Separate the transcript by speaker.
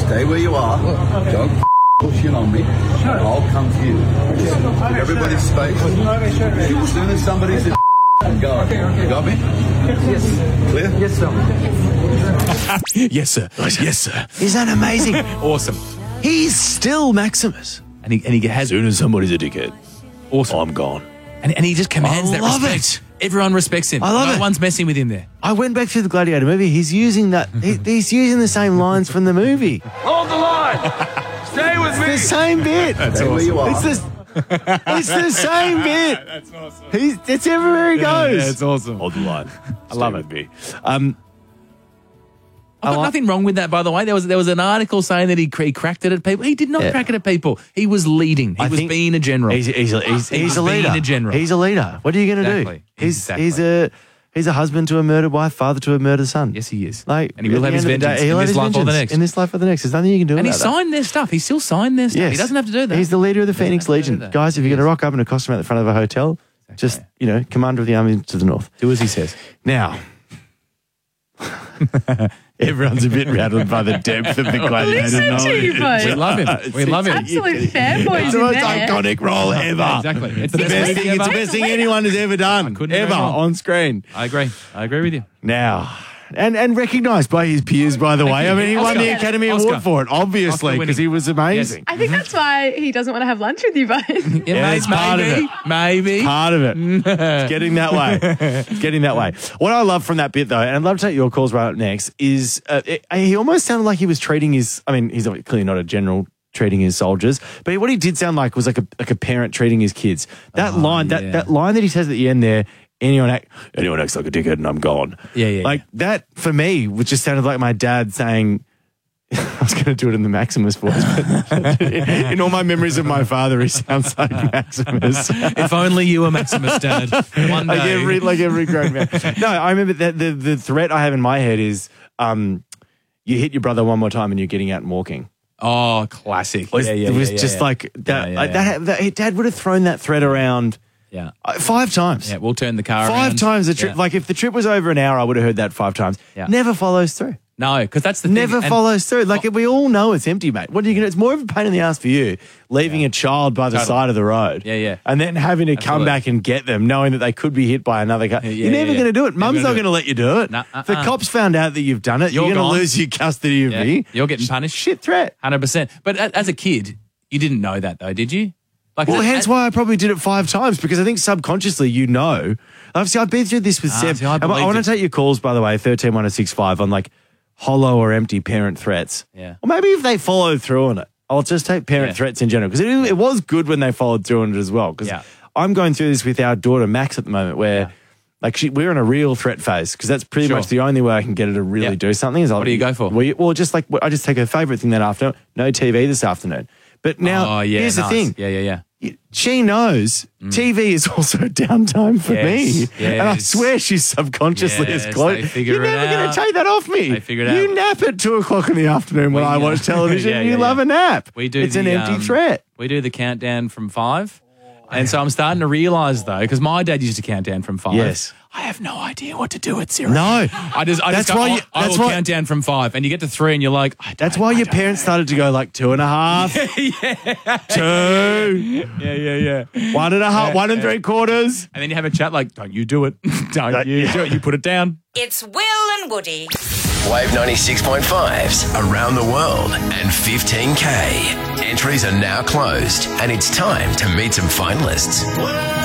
Speaker 1: Stay where you are. Don't push in on me. I'll come to you. Just give everybody space. As soon as somebody's in go. You got me? Yes. Clear?
Speaker 2: Yes, sir.
Speaker 3: Yes, sir. Yes, sir.
Speaker 2: Isn't that amazing?
Speaker 3: Awesome.
Speaker 2: He's still Maximus.
Speaker 3: And he has.
Speaker 2: As soon as somebody's a dickhead,
Speaker 3: Awesome.
Speaker 2: I'm gone.
Speaker 3: And he just commands
Speaker 2: I
Speaker 3: that
Speaker 2: love
Speaker 3: respect. Everyone respects him.
Speaker 2: I love
Speaker 3: no
Speaker 2: it.
Speaker 3: one's messing with him there.
Speaker 2: I went back through the Gladiator movie. He's using that. He's using the same lines from the movie.
Speaker 4: Hold the line. Stay with me.
Speaker 2: The same bit.
Speaker 1: Stay where you are.
Speaker 2: It's the same bit.
Speaker 3: That's awesome.
Speaker 2: It's everywhere he goes.
Speaker 3: Yeah, it's awesome.
Speaker 2: Hold the line.
Speaker 3: I love it.
Speaker 2: Me.
Speaker 3: I've got nothing wrong with that, by the way. There was an article saying that he cracked it at people. He did not crack it at people. He was leading. He was being a general.
Speaker 2: He's a leader.
Speaker 3: Being a general.
Speaker 2: He's a leader. What are you going to
Speaker 3: Exactly.
Speaker 2: do? He's a husband to a murdered wife, father to a murdered son.
Speaker 3: Yes, he is.
Speaker 2: Like,
Speaker 3: And he will have his vengeance in this life or the next.
Speaker 2: In this life or the next. There's nothing you can do
Speaker 3: And he
Speaker 2: about that.
Speaker 3: signed their stuff. He still signed their stuff.
Speaker 2: Yes.
Speaker 3: He doesn't have to do that.
Speaker 2: He's the leader of the Phoenix Legion.
Speaker 3: that.
Speaker 2: Guys, if you're going to rock up in a costume at the front of a hotel, just, commander of the army to the north.
Speaker 3: Do as he says.
Speaker 2: Now, everyone's a bit rattled by the depth of the Gladiator
Speaker 5: Listen to
Speaker 2: knowledge.
Speaker 5: you both.
Speaker 3: We love him. We love him.
Speaker 5: Absolute fanboys
Speaker 2: It's the
Speaker 5: in
Speaker 2: most
Speaker 5: there.
Speaker 2: iconic role ever.
Speaker 3: Exactly. It's
Speaker 2: The best thing, it's the best thing anyone has ever done,
Speaker 3: couldn't agree
Speaker 2: ever,
Speaker 3: more.
Speaker 2: on screen.
Speaker 3: I agree. I agree with you.
Speaker 2: Now, and recognised by his peers, by the way. I mean, he won the
Speaker 3: Oscar.
Speaker 2: Academy
Speaker 3: Oscar.
Speaker 2: Award for it, obviously,
Speaker 3: Oscar winning.
Speaker 2: because he was amazing.
Speaker 5: I think that's why he doesn't want to have lunch with you both.
Speaker 2: Yeah, it's part of it.
Speaker 3: Maybe.
Speaker 2: Part of it. It's getting that way. It's getting that way. What I love from that bit, though, and I'd love to take your calls right up next, is he almost sounded like he was treating his, I mean, he's clearly not a general treating his soldiers, but what he did sound like was like a parent treating his kids. That line, that line that he says at the end there, anyone acts like a dickhead and I'm gone.
Speaker 3: Yeah.
Speaker 2: Like that, for me, which just sounded like my dad saying, I was going to do it in the Maximus voice, but in all my memories of my father, he sounds like Maximus.
Speaker 3: If only you were Maximus, Dad. One day.
Speaker 2: like every grown man. No, I remember that the threat I have in my head is you hit your brother one more time and you're getting out and walking.
Speaker 3: Oh, classic.
Speaker 2: It was just like that. That Dad would have thrown that threat around.
Speaker 3: Yeah.
Speaker 2: 5 times.
Speaker 3: Yeah, we'll turn the car
Speaker 2: 5
Speaker 3: around.
Speaker 2: times the trip.
Speaker 3: Yeah.
Speaker 2: Like if the trip was over an hour, I would have heard that 5 times.
Speaker 3: Yeah.
Speaker 2: Never follows through.
Speaker 3: No, because that's the thing.
Speaker 2: Never follows through. Like we all know it's empty, mate. What are you going to? It's more of a pain in the ass for you leaving a child by the side of the road.
Speaker 3: Yeah.
Speaker 2: And then having to come back and get them, knowing that they could be hit by another car. You're never going to do it. Mum's not going to let you do it. If the cops found out that you've done it, you're going to lose your custody of me.
Speaker 3: You're getting punished.
Speaker 2: Shit threat.
Speaker 3: 100%. But as a kid, you didn't know that though, did you? Like,
Speaker 2: Well, hence why I probably did it 5 times, because I think subconsciously Obviously, I've been through this with Seb.
Speaker 3: I
Speaker 2: want to take your calls, by the way, 131065 on like hollow or empty parent threats.
Speaker 3: Yeah.
Speaker 2: Or maybe if they followed through on it. I'll just take parent threats in general, because it was good when they followed through on it as well. Because I'm going through this with our daughter Max at the moment, where we're in a real threat phase, because that's pretty much the only way I can get her to really do something. Is
Speaker 3: what do you go for?
Speaker 2: Well, just like I just take her favourite thing that afternoon. No TV this afternoon. But now, here's the thing.
Speaker 3: Yeah.
Speaker 2: She knows TV is also downtime for me. And I swear she's subconsciously as close. You're never going to take that off me.
Speaker 3: They figure it
Speaker 2: You
Speaker 3: out.
Speaker 2: nap at 2 o'clock in the afternoon when I watch television. You love a nap. It's an empty threat.
Speaker 3: We do the countdown from 5. And so I'm starting to realise, though, because my dad used to count down from 5.
Speaker 2: Yes.
Speaker 3: I have no idea what to do at 0.
Speaker 2: No.
Speaker 3: I just go, I will count down from 5. And you get to 3 and you're like,
Speaker 2: That's why your parents started to go like 2.5. 2.
Speaker 3: Yeah.
Speaker 2: 1.5. 1 3/4.
Speaker 3: And then you have a chat like, don't you do it. Don't you do it. You put it down.
Speaker 6: It's Will and Woody.
Speaker 7: Wave 96.5's Around the World and 15K. Entries are now closed and it's time to meet some finalists.